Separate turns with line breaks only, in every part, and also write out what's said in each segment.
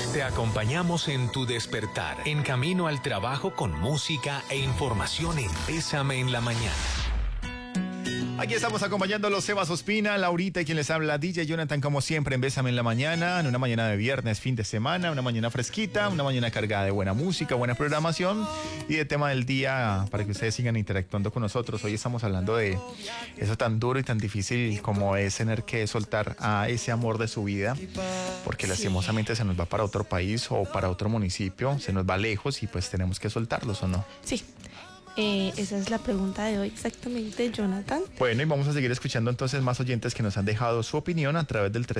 Te acompañamos en tu despertar, en camino al trabajo con música e información en Bésame en la Mañana.
Aquí estamos acompañándolos Sebas Ospina, Laurita y quien les habla, DJ Jonathan, como siempre en Bésame en la Mañana, en una mañana de viernes, fin de semana, una mañana fresquita, una mañana cargada de buena música, buena programación y de tema del día para que ustedes sigan interactuando con nosotros. Hoy estamos hablando de eso tan duro y tan difícil como es tener que soltar a ese amor de su vida, porque lastimosamente se nos va para otro país o para otro municipio, se nos va lejos y pues tenemos que soltarlos, ¿o no?
Sí. Esa es la pregunta de hoy exactamente, Jonathan.
Bueno, y vamos a seguir escuchando entonces más oyentes que nos han dejado su opinión a través del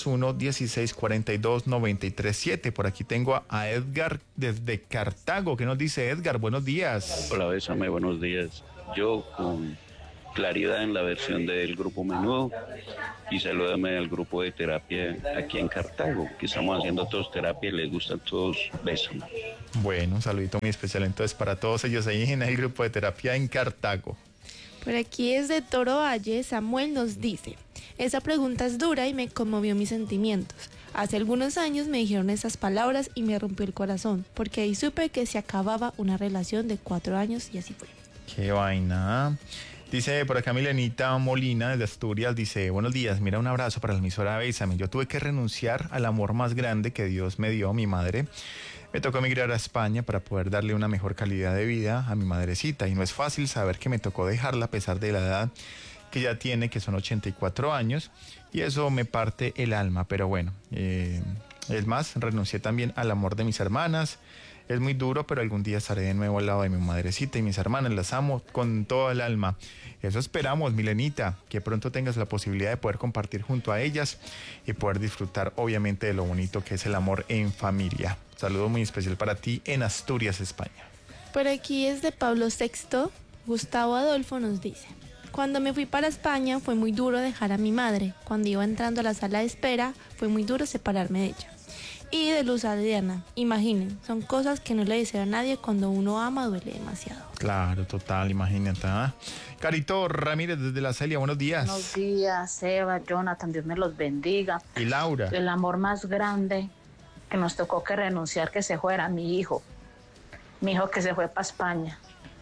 301-1642-937. Por aquí tengo a Edgar desde Cartago. ¿Qué nos dice Edgar? Buenos días.
Hola, Bésame, buenos días. Yo con claridad en la versión del grupo Menudo y salúdame al grupo de terapia aquí en Cartago, que estamos haciendo todos terapia y les gustan todos. Bésame.
Bueno, un saludito muy especial entonces para todos ellos ahí en el grupo de terapia en Cartago.
Por aquí desde Toro Valle, Samuel nos dice: esa pregunta es dura y me conmovió mis sentimientos. Hace algunos años me dijeron esas palabras y me rompió el corazón, porque ahí supe que se acababa una relación de 4 años y así fue.
Qué vaina. Dice por acá Milenita Molina desde Asturias, dice: buenos días, mira, un abrazo para la emisora Bésame. Yo tuve que renunciar al amor más grande que Dios me dio, mi madre. Me tocó emigrar a España para poder darle una mejor calidad de vida a mi madrecita y no es fácil saber que me tocó dejarla a pesar de la edad que ya tiene, que son 84 años, y eso me parte el alma, pero bueno, es más, renuncié también al amor de mis hermanas. Es muy duro, pero algún día estaré de nuevo al lado de mi madrecita y mis hermanas. Las amo con todo el alma. Eso esperamos, Milenita, que pronto tengas la posibilidad de poder compartir junto a ellas y poder disfrutar, obviamente, de lo bonito que es el amor en familia. Saludo muy especial para ti en Asturias, España.
Por aquí es de Pablo VI, Gustavo Adolfo nos dice: cuando me fui para España fue muy duro dejar a mi madre. Cuando iba entrando a la sala de espera fue muy duro separarme de ella. Y de Luz Adriana, imaginen, son cosas que no le deseo a nadie. Cuando uno ama duele demasiado.
Claro, total, imagínate. ¿eh? Carito Ramírez desde La Celia, buenos días.
Buenos días, Seba, Jonathan, Dios me los bendiga.
Y Laura.
El amor más grande que nos tocó que renunciar, que se fuera mi hijo que se fue para España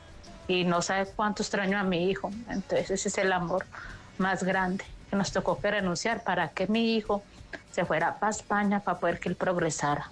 y no sabe cuánto extraño a mi hijo. Entonces ese es el amor más grande que nos tocó que renunciar para que mi hijo se fuera para España para poder que él progresara.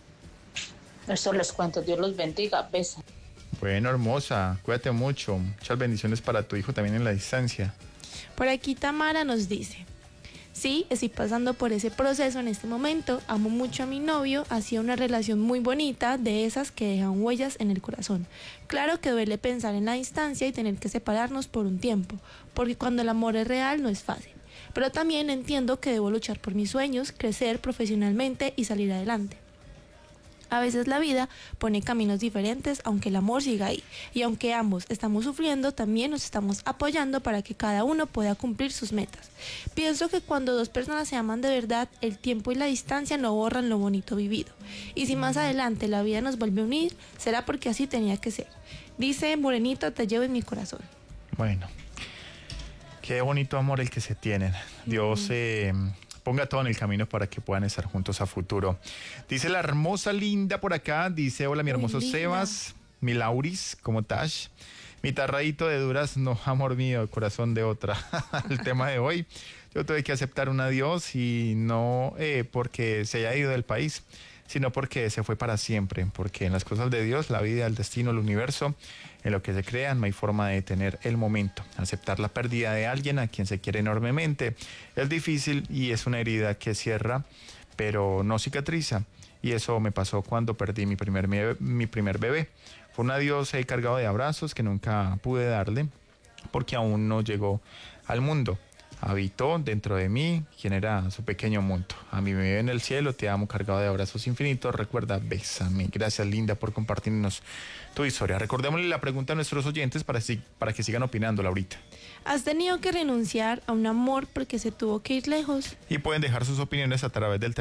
Eso les cuento, Dios los bendiga, besos.
Bueno, hermosa, cuídate mucho, muchas bendiciones para tu hijo también en la distancia.
Por aquí Tamara nos dice: sí, estoy pasando por ese proceso en este momento, amo mucho a mi novio, hacía una relación muy bonita, de esas que dejan huellas en el corazón. Claro que duele pensar en la distancia y tener que separarnos por un tiempo, porque cuando el amor es real no es fácil. Pero también entiendo que debo luchar por mis sueños, crecer profesionalmente y salir adelante. A veces la vida pone caminos diferentes, aunque el amor siga ahí. Y aunque ambos estamos sufriendo, también nos estamos apoyando para que cada uno pueda cumplir sus metas. Pienso que cuando dos personas se aman de verdad, el tiempo y la distancia no borran lo bonito vivido. Y si más adelante la vida nos vuelve a unir, será porque así tenía que ser. Dice: Morenito, te llevo en mi corazón.
Bueno, qué bonito amor el que se tienen. Dios ponga todo en el camino para que puedan estar juntos a futuro. Dice la hermosa Linda por acá, dice: hola mi hermoso Sebas, mi Lauris, ¿cómo estás? Mi tarradito de durazno, amor mío, corazón de otra. El tema de hoy, yo tuve que aceptar un adiós y no porque se haya ido del país, sino porque se fue para siempre, porque en las cosas de Dios, la vida, el destino, el universo, en lo que se crean, no hay forma de detener el momento. Aceptar la pérdida de alguien a quien se quiere enormemente es difícil y es una herida que cierra, pero no cicatriza. Y eso me pasó cuando perdí mi primer bebé. Fue un adiós cargado de abrazos que nunca pude darle, porque aún no llegó al mundo. Habitó dentro de mí, quien era su pequeño mundo. A mi bebé en el cielo, te amo, cargado de abrazos infinitos. Recuerda, bésame. Gracias, Linda, por compartirnos tu historia. Recordémosle la pregunta a nuestros oyentes para que sigan opinando, Laurita.
¿Has tenido que renunciar a un amor porque se tuvo que ir lejos?
Y pueden dejar sus opiniones a través del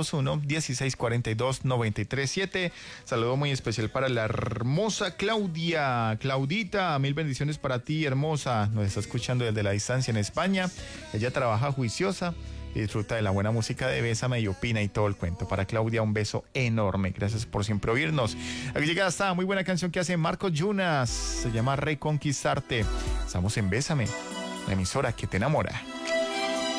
301-1642-937. Saludo muy especial para la hermosa Claudia. Claudita, mil bendiciones para ti, hermosa. Nos está escuchando desde la distancia en España. Ella trabaja juiciosa y disfruta de la buena música de Bésame y opina y todo el cuento. Para Claudia, un beso enorme. Gracias por siempre oírnos. Aquí llega esta muy buena canción que hace Marcos Yunas. Se llama Reconquistarte. Estamos en Bésame, la emisora que te enamora.